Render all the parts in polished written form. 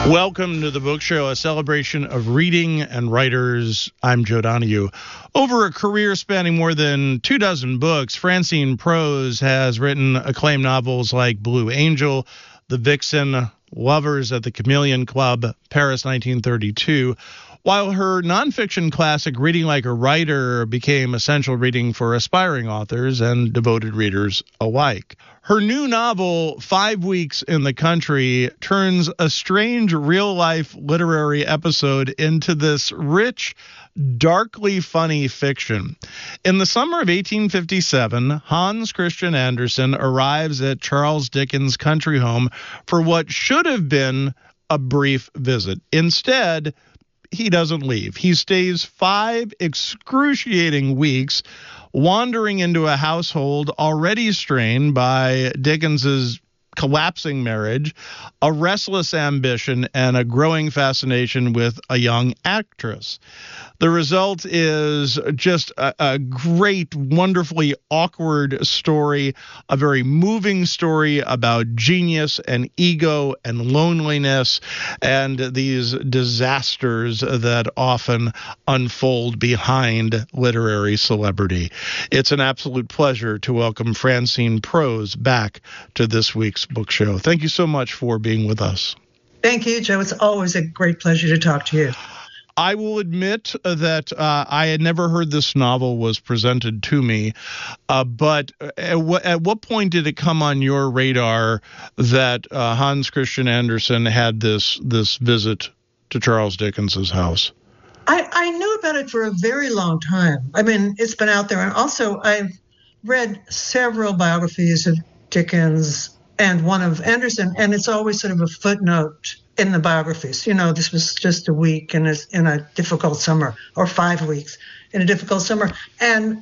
Welcome to the Book Show, a celebration of reading and writers. I'm Joe Donahue. Over a career spanning more than 24 books, Francine Prose has written acclaimed novels like Blue Angel, The Vixen, Lovers at the Chameleon Club, Paris 1932, while her nonfiction classic Reading Like a Writer became essential reading for aspiring authors and devoted readers alike. Her new novel, 5 Weeks in the Country, turns a strange real-life literary episode into this rich, darkly funny fiction. In the summer of 1857, Hans Christian Andersen arrives at Charles Dickens' country home for what should have been a brief visit. Instead, he doesn't leave. He stays 5 excruciating weeks, wandering into a household already strained by Dickens's collapsing marriage, a restless ambition, and a growing fascination with a young actress. The result is just a great, wonderfully awkward story, a very moving story about genius and ego and loneliness and these disasters that often unfold behind literary celebrity. It's an absolute pleasure to welcome Francine Prose back to this week's book show. Thank you so much for being with us. Thank you, Joe. It's always a great pleasure to talk to you. I will admit that I had never heard this novel was presented to me, but at what point did it come on your radar that Hans Christian Andersen had this visit to Charles Dickens's house? I knew about it for a very long time. I mean, it's been out there. And also, I've read several biographies of Dickens and one of Andersen, and it's always sort of a footnote in the biographies. You know, this was just a week in a difficult summer, or 5 weeks in a difficult summer. And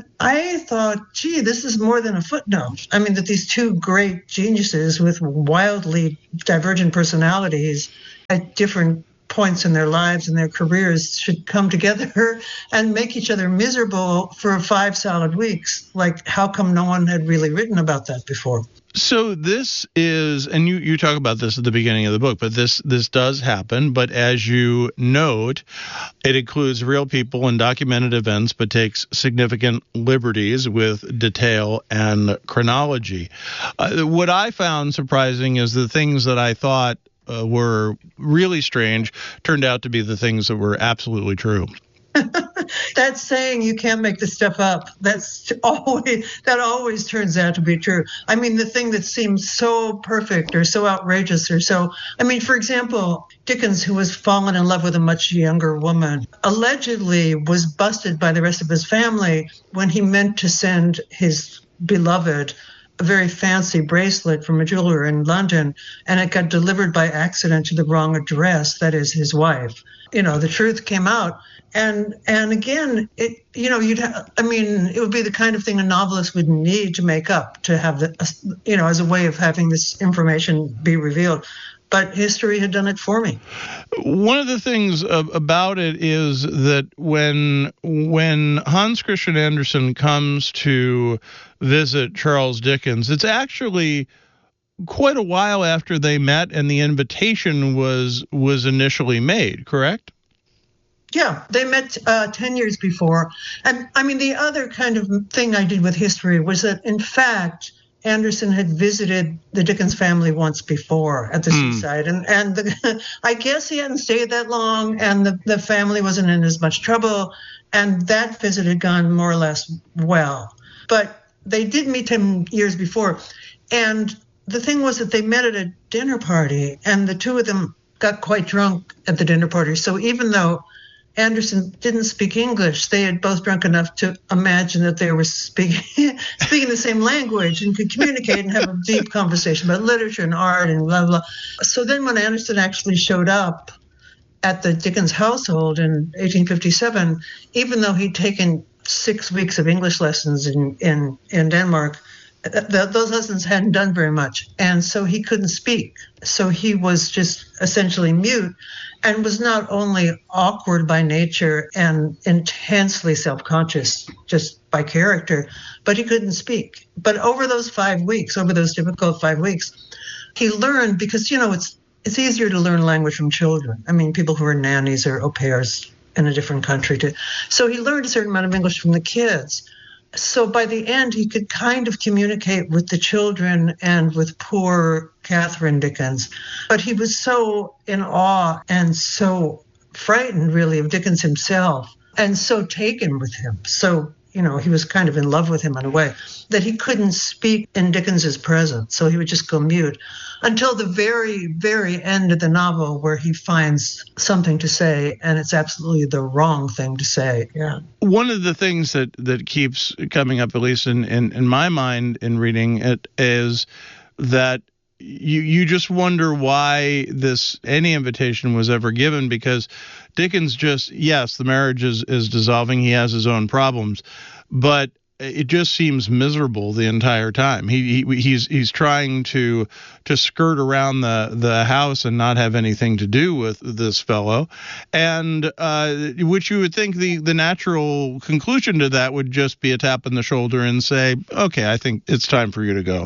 I thought, gee, this is more than a footnote. I mean, that these two great geniuses with wildly divergent personalities at different points in their lives and their careers should come together and make each other miserable for 5 solid weeks. Like, how come no one had really written about that before? So this is, and you talk about this at the beginning of the book, but this does happen. But as you note, it includes real people and documented events, but takes significant liberties with detail and chronology. What I found surprising is the things that I thought were really strange turned out to be the things that were absolutely true. That's saying you can't make this stuff up. That always turns out to be true. I mean, the thing that seems so perfect or so outrageous or so, I mean, for example, Dickens, who was fallen in love with a much younger woman, allegedly was busted by the rest of his family when he meant to send his beloved a very fancy bracelet from a jeweler in London, and it got delivered by accident to the wrong address, that is his wife. You know, the truth came out. And again, it would be the kind of thing a novelist would need to make up to have as a way of having this information be revealed. But history had done it for me. One of the things about it is that when Hans Christian Andersen comes to visit Charles Dickens, it's actually quite a while after they met and the invitation was initially made, correct? Yeah, they met 10 years before. And I mean, the other kind of thing I did with history was that, in fact, Andersen had visited the Dickens family once before at the seaside. And I guess he hadn't stayed that long, and the family wasn't in as much trouble. And that visit had gone more or less well. But they did meet him years before. And the thing was that they met at a dinner party, and the two of them got quite drunk at the dinner party. So even though Andersen didn't speak English, they had both drunk enough to imagine that they were speaking the same language and could communicate and have a deep conversation about literature and art and blah, blah. So then when Andersen actually showed up at the Dickens household in 1857, even though he'd taken 6 weeks of English lessons in Denmark, those lessons hadn't done very much. And so he couldn't speak. So he was just essentially mute and was not only awkward by nature and intensely self-conscious just by character, but he couldn't speak. But over those 5 weeks, over those difficult 5 weeks, he learned, because, it's it's easier to learn language from children. I mean, people who are nannies or au pairs in a different country too. So he learned a certain amount of English from the kids. So by the end, he could kind of communicate with the children and with poor Catherine Dickens. But he was so in awe and so frightened, really, of Dickens himself and so taken with him. So, he was kind of in love with him in a way, that he couldn't speak in Dickens's presence. So he would just go mute until the very, very end of the novel, where he finds something to say, and it's absolutely the wrong thing to say. Yeah. One of the things that keeps coming up, at least in my mind in reading it, is that you just wonder why any invitation was ever given, because Dickens yes, the marriage is dissolving. He has his own problems, but it just seems miserable the entire time. He's trying to skirt around the house and not have anything to do with this fellow, and which you would think the natural conclusion to that would just be a tap on the shoulder and say, okay, I think it's time for you to go.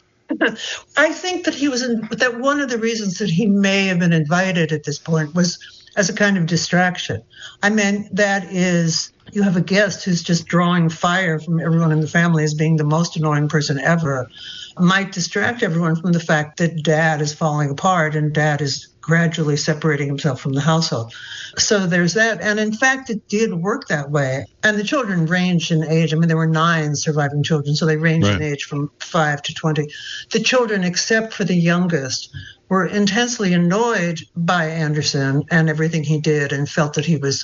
I think that that one of the reasons that he may have been invited at this point was as a kind of distraction. I mean, that is, you have a guest who's just drawing fire from everyone in the family as being the most annoying person ever, might distract everyone from the fact that Dad is falling apart and Dad is gradually separating himself from the household. So there's that. And in fact, it did work that way. And the children ranged in age. I mean, there were 9 surviving children, so they ranged in age from 5 to 20. The children, except for the youngest, were intensely annoyed by Anderson and everything he did, and felt that he was,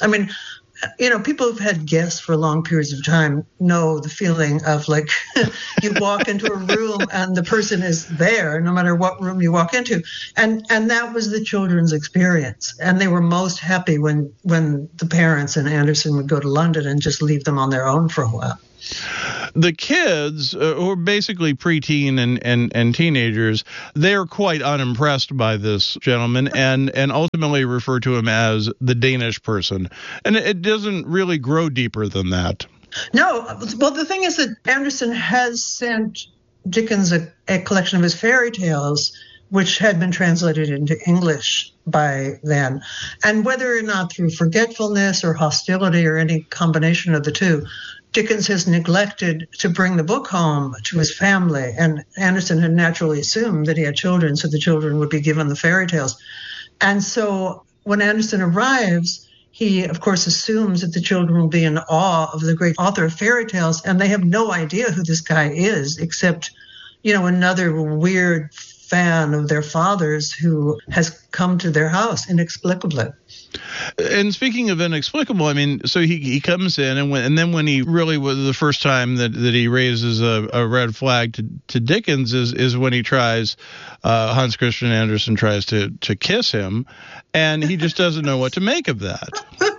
people who've had guests for long periods of time know the feeling of, like, you walk into a room and the person is there no matter what room you walk into. And that was the children's experience. And they were most happy when the parents and Anderson would go to London and just leave them on their own for a while. The kids, who are basically preteen and teenagers, they're quite unimpressed by this gentleman and ultimately refer to him as the Danish person. And it doesn't really grow deeper than that. No. Well, the thing is that Anderson has sent Dickens a collection of his fairy tales, which had been translated into English by then. And whether or not through forgetfulness or hostility or any combination of the two, Dickens has neglected to bring the book home to his family, and Anderson had naturally assumed that he had children, so the children would be given the fairy tales. And so when Anderson arrives, he, of course, assumes that the children will be in awe of the great author of fairy tales, and they have no idea who this guy is, except, another weird fan of their father's who has come to their house inexplicably. And speaking of inexplicable, so he comes in, and then when he really was the first time that he raises a red flag to Dickens is when he tries, Hans Christian Andersen tries to kiss him, and he just doesn't know what to make of that.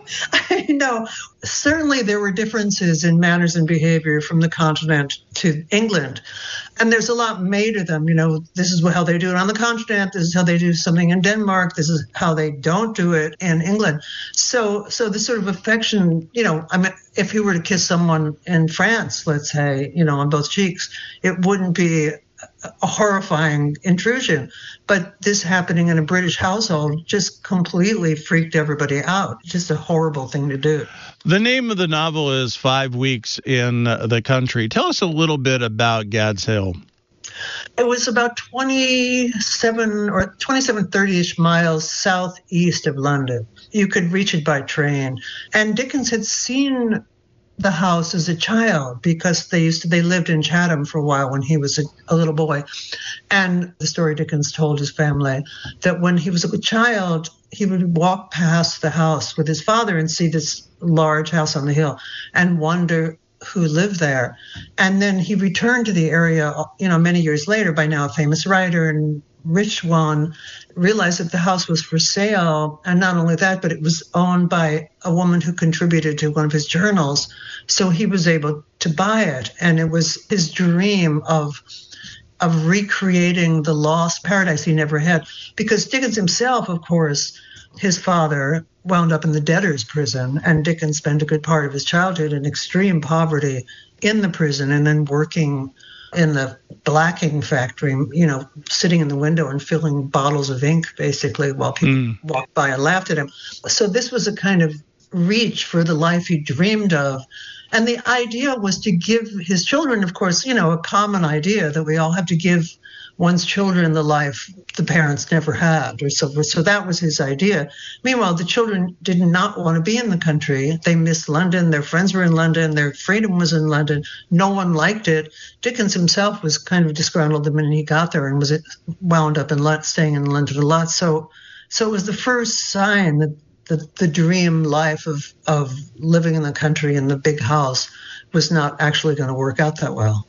I know. Certainly there were differences in manners and behavior from the continent to England. And there's a lot made of them. This is how they do it on the continent. This is how they do something in Denmark. This is how they don't do it in England. So the sort of affection, if he were to kiss someone in France, let's say, on both cheeks, it wouldn't be a horrifying intrusion. But this happening in a British household just completely freaked everybody out. Just a horrible thing to do. The name of the novel is 5 Weeks in the Country. Tell us a little bit about Gad's Hill. It was about 27 or 30-ish miles southeast of London. You could reach it by train. And Dickens had seen the house as a child because they lived in Chatham for a while when he was a little boy. And the story Dickens told his family that when he was a child, he would walk past the house with his father and see this large house on the hill and wonder who lived there. And then he returned to the area, many years later, by now a famous writer and rich one, realized that the house was for sale. And not only that, but it was owned by a woman who contributed to one of his journals. So he was able to buy it. And it was his dream of recreating the lost paradise he never had. Because Dickens himself, of course, his father wound up in the debtor's prison, and Dickens spent a good part of his childhood in extreme poverty in the prison and then working in the blacking factory, sitting in the window and filling bottles of ink, basically, while people walked by and laughed at him. So this was a kind of reach for the life he dreamed of. And the idea was to give his children, of course, a common idea that we all have to give one's children the life the parents never had or so forth. So that was his idea. Meanwhile, the children did not want to be in the country. They missed London. Their friends were in London. Their freedom was in London. No one liked it. Dickens himself was kind of disgruntled the minute he got there and was wound up staying in London a lot. So it was the first sign that the dream life of living in the country in the big house was not actually going to work out that well.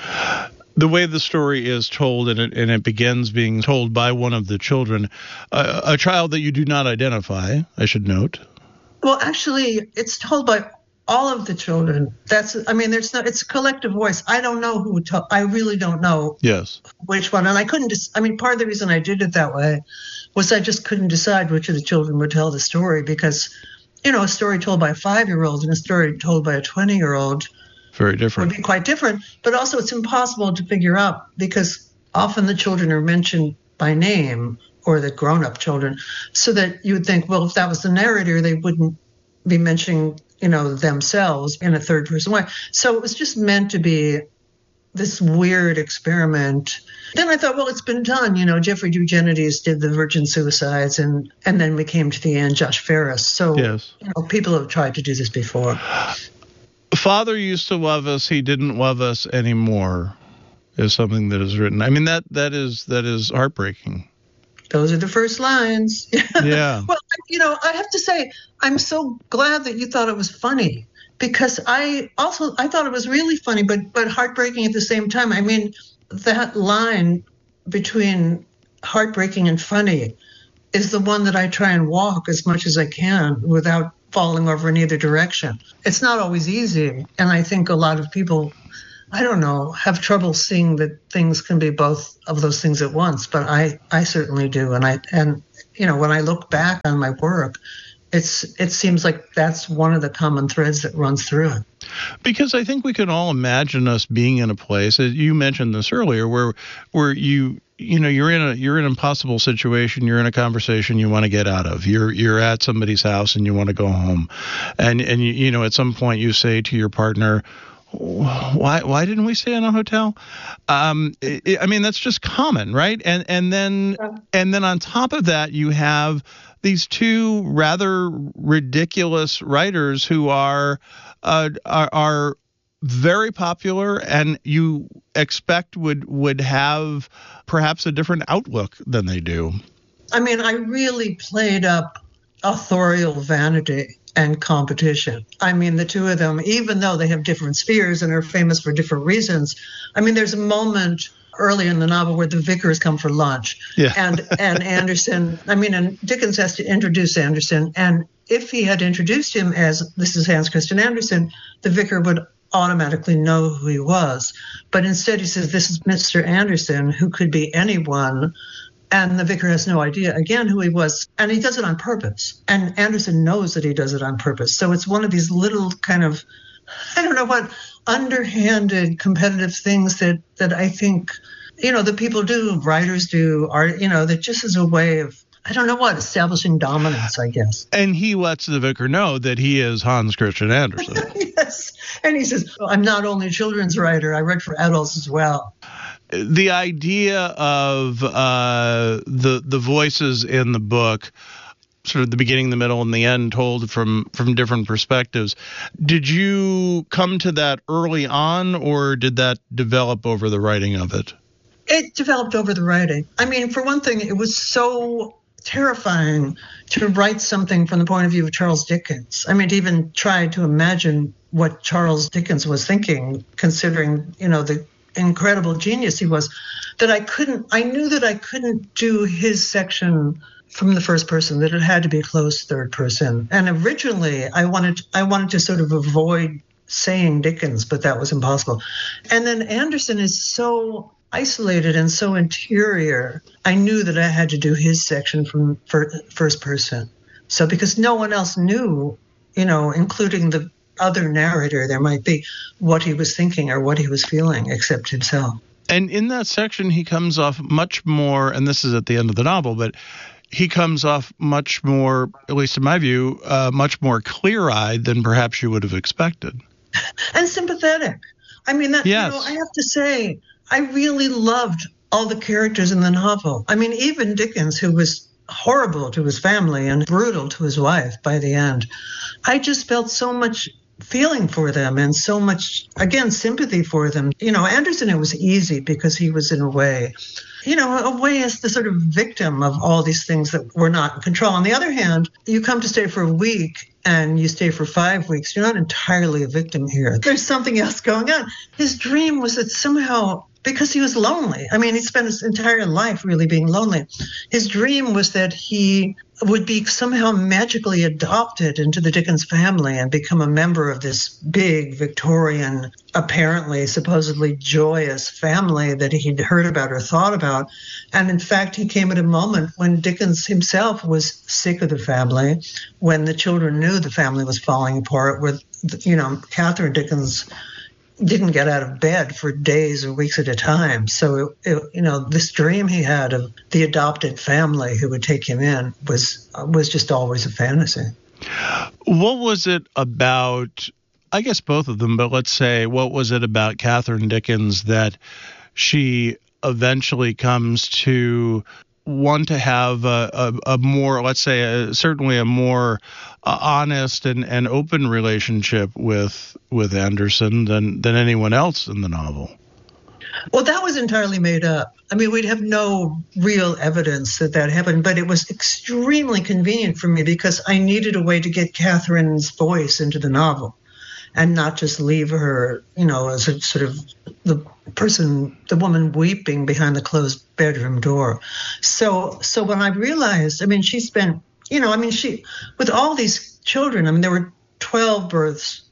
The way the story is told, and it begins being told by one of the children, a child that you do not identify, I should note. Well, actually, it's told by all of the children. It's a collective voice. I don't know who I really don't know. Yes. Which one. And I couldn't part of the reason I did it that way was I just couldn't decide which of the children would tell the story because, a story told by a 5-year-old and a story told by a 20-year-old very different. Would be quite different. But also it's impossible to figure out because often the children are mentioned by name or the grown-up children so that you would think, well, if that was the narrator, they wouldn't be mentioning, themselves in a third-person way. So it was just meant to be this weird experiment. Then I thought, well, it's been done. Jeffrey Eugenides did the Virgin Suicides, and then we came to the end, Josh Ferris. So yes. People have tried to do this before. Father used to love us. He didn't love us anymore is something that is written. I mean, that is heartbreaking. Those are the first lines. Yeah. Well, I have to say, I'm so glad that you thought it was funny because I thought it was really funny, but heartbreaking at the same time. I mean, that line between heartbreaking and funny is the one that I try and walk as much as I can without falling over in either direction. It's not always easy. And I think a lot of people, have trouble seeing that things can be both of those things at once. But I certainly do. And when I look back on my work, it seems like that's one of the common threads that runs through it. Because I think we can all imagine us being in a place, you mentioned this earlier, where you're in an impossible situation. You're in a conversation you want to get out of. You're at somebody's house and you want to go home, and at some point you say to your partner, "Why didn't we stay in a hotel?" That's just common, right? And then on top of that, you have these two rather ridiculous writers who are very popular, and you expect would have perhaps a different outlook than they do. I really played up authorial vanity and competition. The two of them, even though they have different spheres and are famous for different reasons, there's a moment early in the novel where the vicars come for lunch. Yeah. and Anderson, and Dickens has to introduce Anderson, and if he had introduced him as this is Hans Christian Andersen, the vicar would automatically know who he was. But instead he says, this is Mr. Anderson, who could be anyone. And the vicar has no idea, again, who he was. And he does it on purpose. And Anderson knows that he does it on purpose. So it's one of these little kind of, underhanded competitive things that I think, that people do, writers do, that just is a way of, establishing dominance, I guess. And he lets the vicar know that he is Hans Christian Andersen. Yes. And he says, I'm not only a children's writer, I write for adults as well. The idea of the voices in the book, sort of the beginning, the middle, and the end told from different perspectives. Did you come to that early on, or did that develop over the writing of it? It developed over the writing. For one thing, it was so terrifying to write something from the point of view of Charles Dickens. To even try to imagine what Charles Dickens was thinking, considering, the incredible genius he was, that I knew that I couldn't do his section from the first person, that it had to be close third person. And originally I wanted to sort of avoid saying Dickens, but that was impossible. And then Anderson is so isolated and so interior, I knew that I had to do his section from first person. So because no one else knew, including other narrator there might be, what he was thinking or what he was feeling, except himself. And in that section, he comes off much more, and this is at the end of the novel, but he comes off much more, at least in my view, much more clear-eyed than perhaps you would have expected. And sympathetic. I mean, that, yes. I have to say, I really loved all the characters in the novel. I mean, even Dickens, who was horrible to his family and brutal to his wife by the end, I just felt so much feeling for them and so much, again, sympathy for them. Anderson, it was easy because he was in a way as the sort of victim of all these things that were not in control. On the other hand, you come to stay for a week and you stay for 5 weeks. You're not entirely a victim here. There's something else going on. His dream was that somehow, because he was lonely, I mean, he spent his entire life really being lonely. His dream was that he would be somehow magically adopted into the Dickens family and become a member of this big Victorian, apparently, supposedly joyous family that he'd heard about or thought about. And in fact, he came at a moment when Dickens himself was sick of the family, when the children knew the family was falling apart, with, Catherine Dickens didn't get out of bed for days or weeks at a time. So, this dream he had of the adopted family who would take him in was just always a fantasy. What was it about, I guess both of them, but let's say, what was it about Catherine Dickens that she eventually comes to want to have a more, let's say, certainly a more honest and open relationship with Anderson than anyone else in the novel? Well, that was entirely made up. I mean, we'd have no real evidence that happened, but it was extremely convenient for me because I needed a way to get Catherine's voice into the novel and not just leave her, as a sort of the woman weeping behind the closed bedroom door. So when I realized, she spent, with all these children, there were 12 births,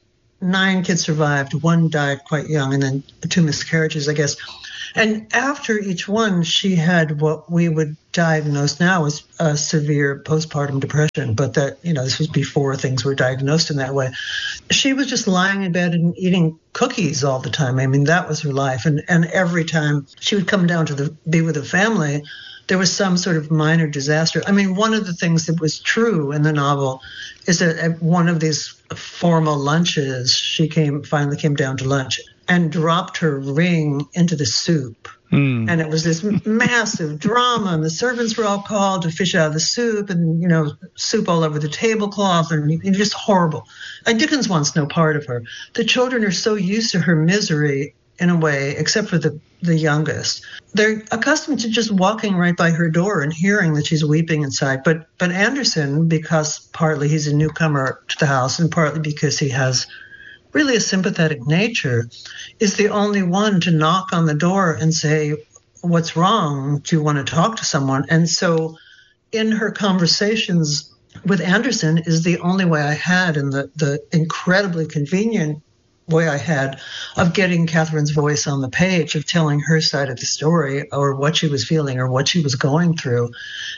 9 kids survived, 1 died quite young, and then 2 miscarriages, I guess. And after each one, she had what we would diagnose now as a severe postpartum depression, but that, this was before things were diagnosed in that way. She was just lying in bed and eating cookies all the time. That was her life. And every time she would come down to be with the family, there was some sort of minor disaster. One of the things that was true in the novel is that at one of these formal lunches, she finally came down to lunch and dropped her ring into the soup. And it was this massive drama, and the servants were all called to fish out of the soup, and, soup all over the tablecloth, and just horrible. And Dickens wants no part of her. The children are so used to her misery, in a way, except for the youngest. They're accustomed to just walking right by her door and hearing that she's weeping inside. But Anderson, because partly he's a newcomer to the house and partly because he has really a sympathetic nature, is the only one to knock on the door and say, "What's wrong? Do you want to talk to someone?" And so in her conversations with Anderson is the only way I had, and the incredibly convenient way I had of getting Catherine's voice on the page, of telling her side of the story, or what she was feeling or what she was going through,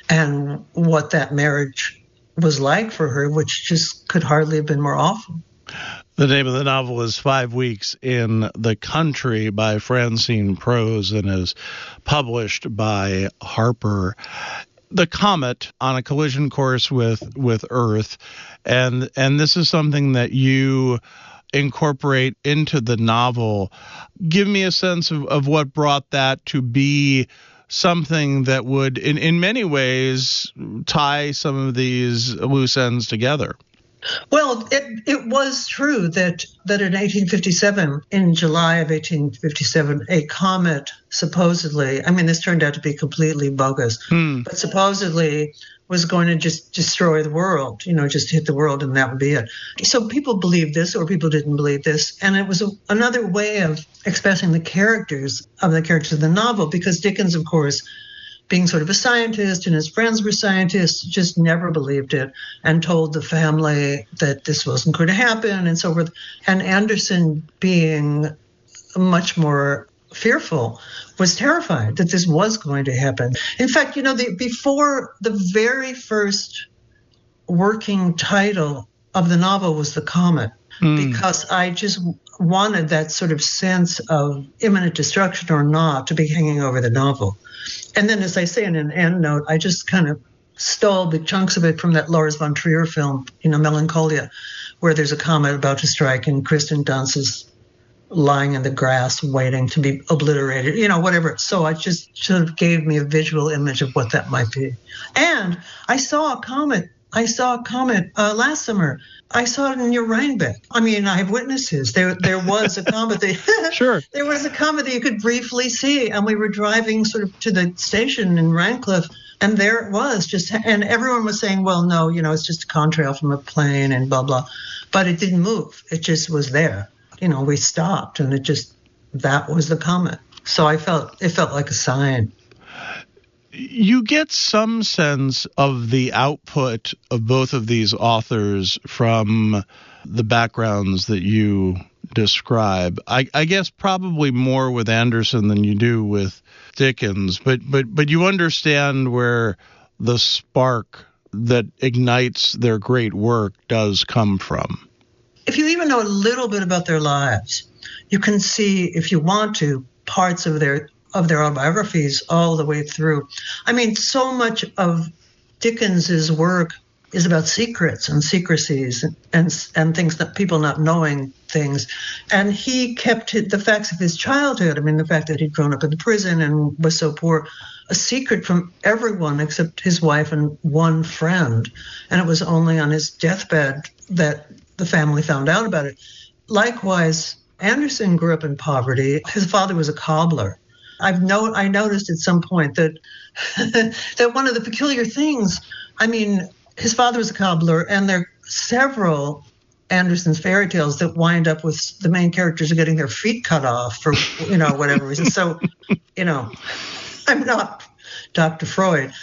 and what that marriage was like for her, which just could hardly have been more awful. The name of the novel is 5 Weeks in the Country by Francine Prose and is published by Harper. The comet on a collision course with Earth, and this is something that you incorporate into the novel. Give me a sense of what brought that to be something that would, in many ways, tie some of these loose ends together. Well, it was true that in 1857, in July of 1857, a comet supposedly, this turned out to be completely bogus, but supposedly was going to just destroy the world, just hit the world and that would be it. So people believed this or people didn't believe this. And it was another way of expressing the characters of the novel, because Dickens, of course, being sort of a scientist and his friends were scientists, just never believed it and told the family that this wasn't going to happen and so forth. And Anderson, being much more fearful, was terrified that this was going to happen. In fact, before the very first working title of the novel was The Comet. because I just wanted that sort of sense of imminent destruction or not to be hanging over the novel. And then, as I say in an endnote, I just kind of stole big chunks of it from that Lars von Trier film, Melancholia, where there's a comet about to strike and Kristen Dunst is lying in the grass waiting to be obliterated, whatever. So I just sort of gave me a visual image of what that might be. And I saw a comet last summer. I saw it near Rhinebeck. I mean, I have witnesses. There was a comet. Sure. There was a comet that you could briefly see, and we were driving sort of to the station in Radcliffe, and there it was. And everyone was saying, well, no, it's just a contrail from a plane and blah, blah. But it didn't move. It just was there. We stopped, and that was the comet. So it felt like a sign. You get some sense of the output of both of these authors from the backgrounds that you describe. I guess probably more with Anderson than you do with Dickens, but you understand where the spark that ignites their great work does come from. If you even know a little bit about their lives, you can see, if you want to, parts of their autobiographies all the way through. I mean, so much of Dickens's work is about secrets and secrecies and things that people not knowing things. And he kept the facts of his childhood, the fact that he'd grown up in the prison and was so poor, a secret from everyone except his wife and one friend. And it was only on his deathbed that the family found out about it. Likewise, Anderson grew up in poverty. His father was a cobbler. I noticed at some point that that one of the peculiar things, his father was a cobbler, and there are several Anderson's fairy tales that wind up with the main characters getting their feet cut off for, whatever reason. So, I'm not Dr. Freud,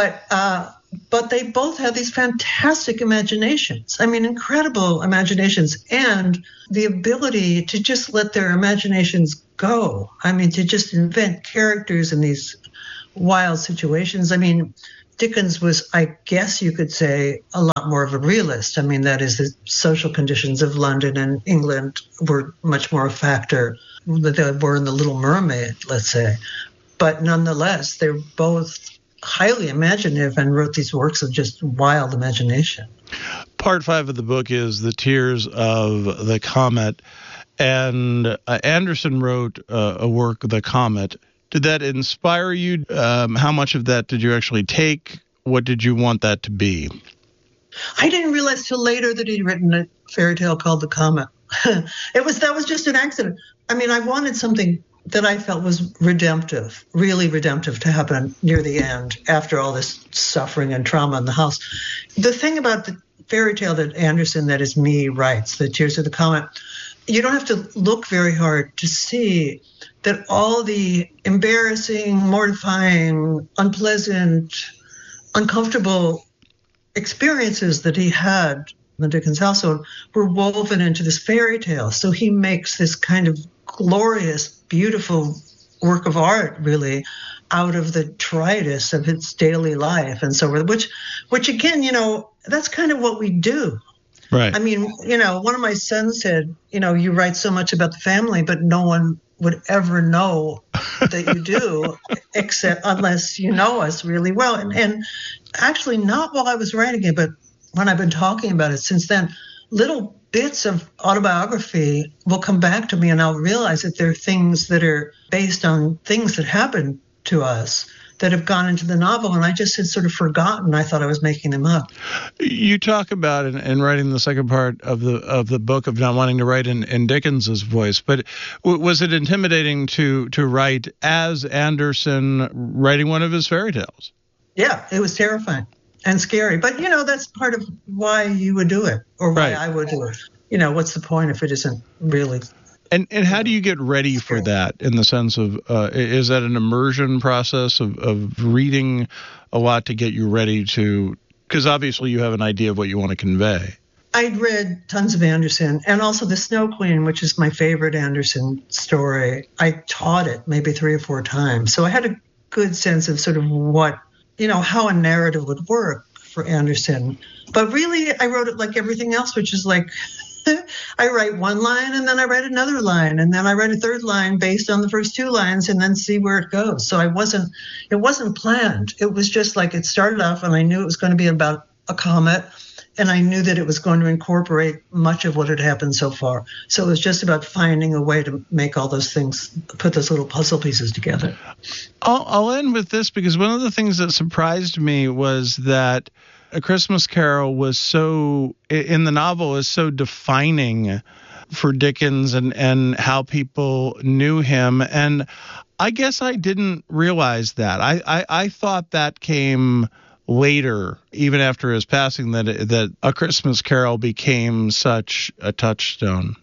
but they both have these fantastic imaginations. Incredible imaginations, and the ability to just let their imaginations go. To just invent characters in these wild situations. Dickens was, I guess you could say, a lot more of a realist. That is, the social conditions of London and England were much more a factor than they were in The Little Mermaid, let's say. But nonetheless, they're both highly imaginative and wrote these works of just wild imagination. Part 5 of the book is The Tears of the Comet. And Anderson wrote a work, The Comet. Did that inspire you? How much of that did you actually take? What did you want that to be? I didn't realize till later that he'd written a fairy tale called The Comet. That was just an accident. I wanted something that I felt was redemptive, really redemptive, to happen near the end after all this suffering and trauma in the house. The thing about the fairy tale that Anderson, that is me, writes, The Tears of the Comet, you don't have to look very hard to see that all the embarrassing, mortifying, unpleasant, uncomfortable experiences that he had in the Dickens household were woven into this fairy tale. So he makes this kind of glorious, beautiful work of art, really, out of the detritus of his daily life and so forth, which again, that's kind of what we do. Right. One of my sons said, you write so much about the family, but no one would ever know that you do, except unless you know us really well. And actually, not while I was writing it, but when I've been talking about it since then, little bits of autobiography will come back to me, and I'll realize that there are things that are based on things that happened to us that have gone into the novel, and I just had sort of forgotten. I thought I was making them up. You talk about in writing the second part of the book of not wanting to write in Dickens's voice, but was it intimidating to write as Anderson writing one of his fairy tales? Yeah, it was terrifying and scary, but that's part of why you would do it, or why right. I would do it. What's the point if it isn't really? And how do you get ready for that, in the sense of, is that an immersion process of reading a lot to get you ready to, because obviously you have an idea of what you want to convey. I'd read tons of Anderson, and also The Snow Queen, which is my favorite Anderson story. I taught it maybe 3 or 4 times. So I had a good sense of sort of what, how a narrative would work for Anderson. But really, I wrote it like everything else, which is like I write one line and then I write another line and then I write a third line based on the first two lines and then see where it goes. So it wasn't planned. It was just like it started off and I knew it was going to be about a comet and I knew that it was going to incorporate much of what had happened so far. So it was just about finding a way to make all those things, put those little puzzle pieces together. I'll end with this because one of the things that surprised me was that A Christmas Carol was so, in the novel, is so defining for Dickens and how people knew him. And I guess I didn't realize that. I thought that came later, even after his passing, that A Christmas Carol became such a touchstone.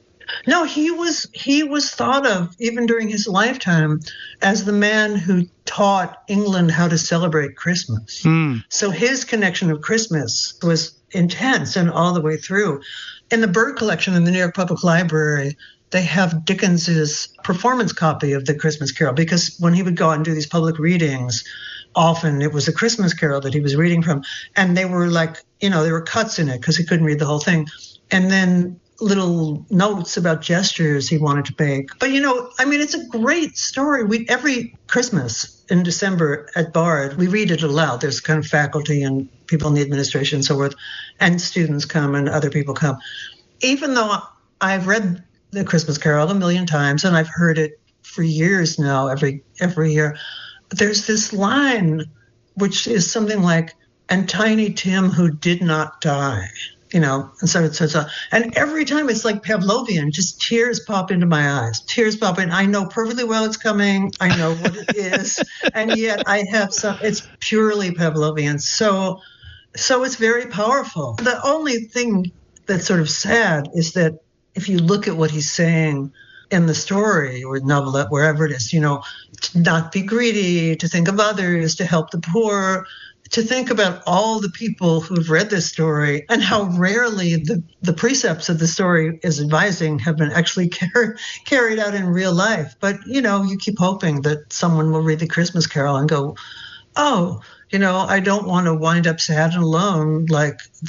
No, he was thought of, even during his lifetime, as the man who taught England how to celebrate Christmas. So his connection of Christmas was intense and all the way through. In the Bird collection in the New York Public Library, they have Dickens's performance copy of the Christmas Carol, because when he would go out and do these public readings, often it was a Christmas Carol that he was reading from. And they were like, there were cuts in it because he couldn't read the whole thing. And then little notes about gestures he wanted to make. But, it's a great story. Every Christmas in December at Bard, we read it aloud. There's kind of faculty and people in the administration and so forth, and students come and other people come. Even though I've read the Christmas Carol a million times and I've heard it for years now, every year, there's this line which is something like, "And Tiny Tim who did not die." And so it says, and every time it's like Pavlovian, just tears pop into my eyes. Tears pop in. I know perfectly well it's coming. I know what it is. And yet I have it's purely Pavlovian. So it's very powerful. The only thing that's sort of sad is that if you look at what he's saying in the story or novelette, wherever it is, to not be greedy, to think of others, to help the poor, to think about all the people who've read this story and how rarely the precepts of the story is advising have been actually carried out in real life. But, you keep hoping that someone will read the Christmas Carol and go, oh, I don't want to wind up sad and alone like